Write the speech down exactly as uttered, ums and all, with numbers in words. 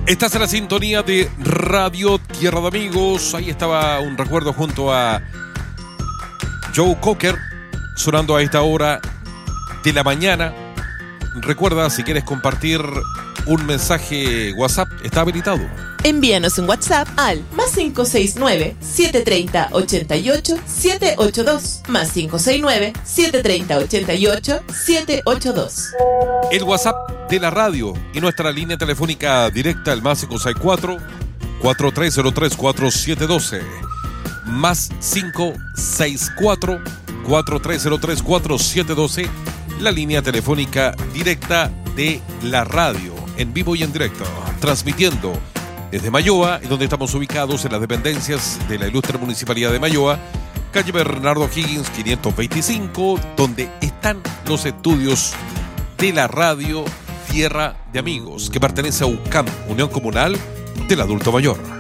Estás en la sintonía de Radio Tierra de Amigos. Ahí estaba un recuerdo junto a Joe Cocker, sonando a esta hora de la mañana. Recuerda, si quieres compartir un mensaje WhatsApp, está habilitado. Envíanos un WhatsApp al más cinco seis nueve, siete tres cero, ocho ocho, siete ocho dos, más cinco seis nueve, siete tres cero, ocho ocho, siete ocho dos. El WhatsApp de la radio y nuestra línea telefónica directa, el más cinco seis cuatro, cuatro tres cero tres, cuatro siete uno dos, más cinco seis cuatro, cuatro tres cero tres, cuatro siete uno dos, la línea telefónica directa de la radio, en vivo y en directo, transmitiendo desde Mayoa, en donde estamos ubicados en las dependencias de la ilustre Municipalidad de Mayoa, calle Bernardo Higgins quinientos veinticinco, donde están los estudios de la radio Tierra de Amigos, que pertenece a U C A M, Unión Comunal del Adulto Mayor.